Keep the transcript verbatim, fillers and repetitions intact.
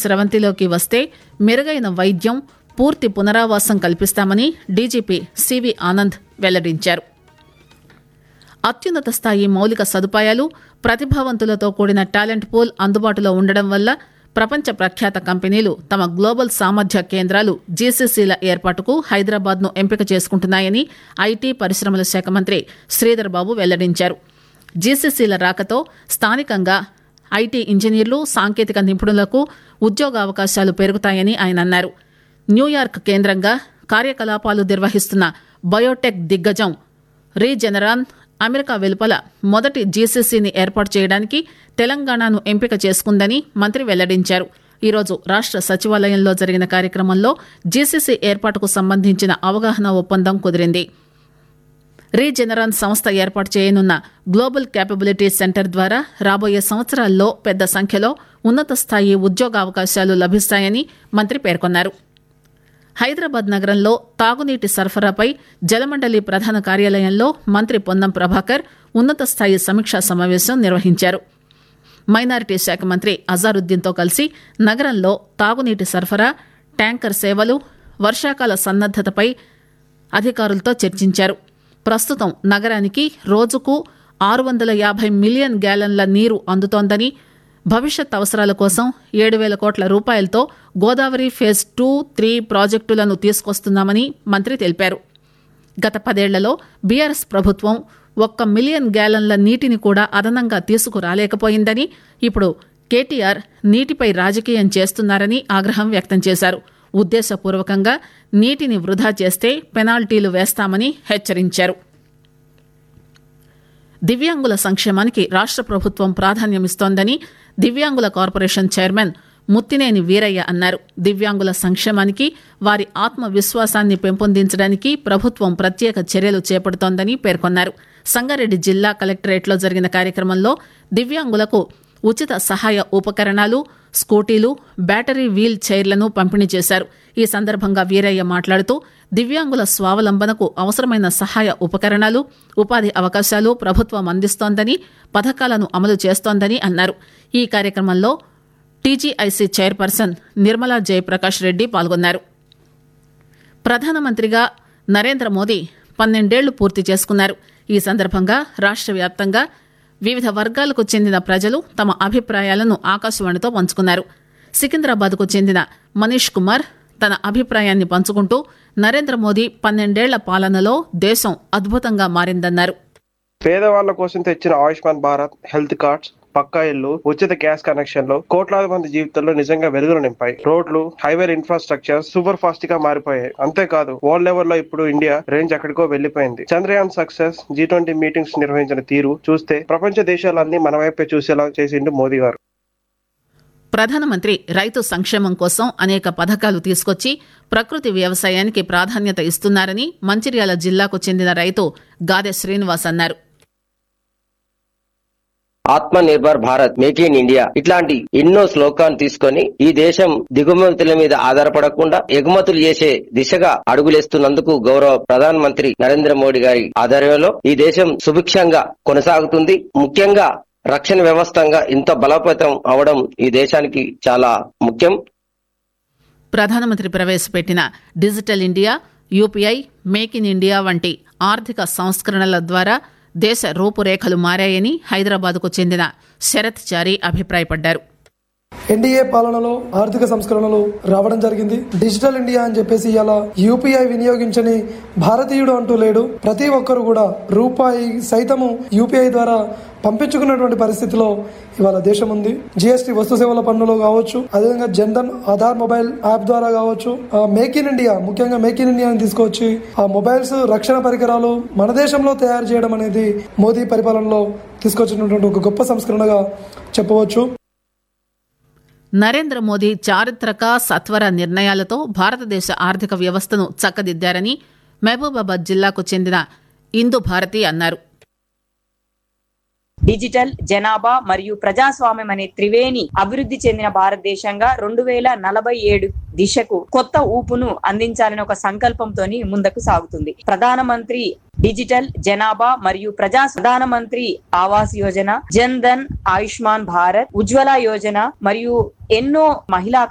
స్రవంతిలోకి వస్తే మెరుగైన వైద్యం, పూర్తి పునరావాసం కల్పిస్తామని డీజీపీ సివి ఆనంద్ వెల్లడించారు. అత్యున్నత స్థాయి మౌలిక సదుపాయాలు, ప్రతిభావంతులతో కూడిన టాలెంట్ పూల్ అందుబాటులో ఉండడం వల్ల ప్రపంచ ప్రఖ్యాత కంపెనీలు తమ గ్లోబల్ సామర్థ్య కేంద్రాలు జీసీసీల ఏర్పాటుకు హైదరాబాద్ను ఎంపిక చేసుకుంటున్నాయని ఐటీ పరిశ్రమల శాఖ మంత్రి శ్రీధర్ బాబు వెల్లడించారు. జీసీసీల రాకతో స్థానికంగా ఐటీ ఇంజనీర్లు, సాంకేతిక నిపుణులకు ఉద్యోగావకాశాలు పెరుగుతాయని ఆయన అన్నారు. న్యూయార్క్ కేంద్రంగా కార్యకలాపాలు నిర్వహిస్తున్న బయోటెక్ దిగ్గజం రీజెనరాన్ అమెరికా వెలుపల మొదటి జీసీసీని ఏర్పాటు చేయడానికి తెలంగాణను ఎంపిక చేసుకుందని మంత్రి వెల్లడించారు. ఈరోజు రాష్ట్ర సచివాలయంలో జరిగిన కార్యక్రమంలో జీసీసీ ఏర్పాటుకు సంబంధించిన అవగాహన ఒప్పందం కుదిరింది. రీజెనరాన్ సంస్థ ఏర్పాటు చేయనున్న గ్లోబల్ క్యాపబిలిటీ సెంటర్ ద్వారా రాబోయే సంవత్సరాల్లో పెద్ద సంఖ్యలో ఉన్నత స్థాయి ఉద్యోగావకాశాలు లభిస్తాయని మంత్రి పేర్కొన్నారు. హైదరాబాద్ నగరంలో తాగునీటి సరఫరాపై జలమండలి ప్రధాన కార్యాలయంలో మంత్రి పొన్నం ప్రభాకర్ ఉన్నత స్థాయి సమీక్షా సమావేశం నిర్వహించారు. మైనారిటీ శాఖ మంత్రి అజారుద్దీన్తో కలిసి నగరంలో తాగునీటి సరఫరా, ట్యాంకర్ సేవలు, వర్షాకాల సన్నద్దతపై అధికారులతో చర్చించారు. ప్రస్తుతం నగరానికి రోజుకు ఆరు వందల యాభై మిలియన్ గ్యాలన్ల నీరు అందుతోందని, భవిష్యత్ అవసరాల కోసం ఏడు వేల కోట్ల రూపాయలతో గోదావరి ఫేజ్ టూ త్రీ ప్రాజెక్టులను తీసుకొస్తున్నామని మంత్రి తెలిపారు. గత పదేళ్లలో బీఆర్ఎస్ ప్రభుత్వం ఒక్క మిలియన్ గ్యాలన్ల నీటిని కూడా అదనంగా తీసుకురాలేకపోయిందని, ఇప్పుడు కేటీఆర్ నీటిపై రాజకీయం చేస్తున్నారని ఆగ్రహం వ్యక్తం చేశారు. ఉద్దేశపూర్వకంగా నీటిని వృధా చేస్తే పెనాల్టీలు వేస్తామని హెచ్చరించారు. దివ్యాంగుల సంక్షేమానికి రాష్ట్ర ప్రభుత్వం ప్రాధాన్యమిస్తోందని దివ్యాంగుల కార్పొరేషన్ చైర్మన్ ముత్తినేని వీరయ్య అన్నారు. దివ్యాంగుల సంక్షేమానికి, వారి ఆత్మవిశ్వాసాన్ని పెంపొందించడానికి ప్రభుత్వం ప్రత్యేక చర్యలు చేపడుతోందని పేర్కొన్నారు. సంగారెడ్డి జిల్లా కలెక్టరేట్లో జరిగిన కార్యక్రమంలో దివ్యాంగులకు ఉచిత సహాయ ఉపకరణాలు, స్కూటీలు, బ్యాటరీ వీల్ చైర్లను పంపిణీ చేశారు. ఈ సందర్భంగా వీరయ్య మాట్లాడుతూ దివ్యాంగుల స్వావలంబనకు అవసరమైన సహాయ ఉపకరణాలు, ఉపాధి అవకాశాలు ప్రభుత్వం అందిస్తోందని, పథకాలను అమలు చేస్తోందని అన్నారు. ఈ కార్యక్రమంలో టీజీఐసీ చైర్పర్సన్ నిర్మలా జయప్రకాష్ రెడ్డి పాల్గొన్నారు. ప్రధానమంత్రిగా నరేంద్ర మోదీ పన్నెండేళ్లు పూర్తి చేసుకున్నారు. ఈ సందర్భంగా రాష్ట్ర వ్యాప్తంగా వివిధ వర్గాలకు చెందిన ప్రజలు తమ అభిప్రాయాలను ఆకాశవాణితో పంచుకున్నారు. సికింద్రాబాద్కు చెందిన మనీష్ కుమార్ తన అభిప్రాయాన్ని పంచుకుంటూ నరేంద్ర మోదీ పన్నెండేళ్ల పాలనలో దేశం అద్భుతంగా మారిందన్నారు. పేదవాళ్ల కోసం తెచ్చిన ఆయుష్మాన్ భారత్, హెల్త్ కార్డ్స్, పక్కా ఇల్లు, ఉచిత గ్యాస్ కనెక్షన్లు కోట్లాది మంది జీవితాల్లో నిజంగా వెలుగులు నింపాయి. రోడ్లు, హైవే ఇన్ఫ్రాస్ట్రక్చర్ సూపర్ ఫాస్ట్ గా మారిపోయాయి. అంతేకాదు వరల్డ్ లెవెల్ లో ఇప్పుడు ఇండియా రేంజ్ ఎక్కడికో వెళ్లిపోయింది. Chandrayaan success, G twenty meetings నిర్వహించిన తీరు చూస్తే ప్రపంచ దేశాలన్నీ మన వైపే చూసేలా చేసిండు మోదీ గారు. ప్రధానమంత్రి రైతు సంక్షేమం కోసం అనేక పథకాలు తీసుకొచ్చి ప్రకృతి వ్యవసాయానికి ప్రాధాన్యత ఇస్తున్నారని మంచిర్యాల జిల్లాకు చెందిన రైతు గాదె శ్రీనివాస్ అన్నారు. ఆత్మ nirbhar Bharat, make in India ఇట్లాంటి ఎన్నో శ్లోకాన్ని తీసుకొని ఈ దేశం దిగుమతుల మీద ఆధారపడకుండా ఎగుమతులు చేసే దిశగా అడుగులేస్తున్నందుకు గౌరవ ప్రధాన మంత్రి నరేంద్ర మోడీ గారి ఆధ్వర్యంలో ఈ దేశం సుభిక్షంగా కొనసాగుతుంది. ముఖ్యంగా రక్షణ వ్యవస్థగా ఇంత బలోపేతం అవడం ఈ దేశానికి చాలా ముఖ్యం. ప్రధానమంత్రి ప్రవేశపెట్టిన digital India, UPI, make in India వంటి ఆర్థిక సంస్కరణల ద్వారా దేశ రూపురేఖలు మారాయని హైదరాబాద్కు చెందిన శరత్ చారి అభిప్రాయపడ్డారు. ఎన్డీఏ పాలనలో ఆర్థిక సంస్కరణలు రావడం జరిగింది. డిజిటల్ ఇండియా అని చెప్పేసి ఇలా యూపీఐ వినియోగించని భారతీయుడు అంటూ లేడు. ప్రతి ఒక్కరు కూడా రూపాయి సైతము యూపీఐ ద్వారా పంపించుకున్నటువంటి పరిస్థితిలో ఇవాళ దేశం ఉంది. జిఎస్టీ వస్తు సేవల పన్నులో కావచ్చు, అదేవిధంగా జన్ధన్ ఆధార్ మొబైల్ యాప్ ద్వారా కావచ్చు, మేక్ ఇన్ ఇండియా, ముఖ్యంగా మేక్ ఇన్ ఇండియాని తీసుకొచ్చి ఆ మొబైల్స్, రక్షణ పరికరాలు మన దేశంలో తయారు చేయడం అనేది మోదీ పరిపాలనలో తీసుకొచ్చినటువంటి ఒక గొప్ప సంస్కరణగా చెప్పవచ్చు. నరేంద్ర మోదీ చారిత్రక సత్వర నిర్ణయాలతో భారతదేశ ఆర్థిక వ్యవస్థను చక్కదిద్దారని మహబూబాబాద్ జిల్లాకు చెందిన ఇందు భారతి అన్నారు. డిజిటల్, జనాభా మరియు ప్రజాస్వామ్యం అనే త్రివేణి అభివృద్ధి చెందిన భారతదేశంగా రెండు వేల నలభై ఏడు దిశకు కొత్త ఊపును అందించాలని ఒక సంకల్పంతో ముందుకు సాగుతుంది. ప్రధానమంత్రి డిజిటల్, జనాభా మరియు ప్రజా ప్రధానమంత్రి ఆవాస్ యోజన, జన్ ధన్, ఆయుష్మాన్ భారత్, ఉజ్వల యోజన మరియు ఎన్నో మహిళా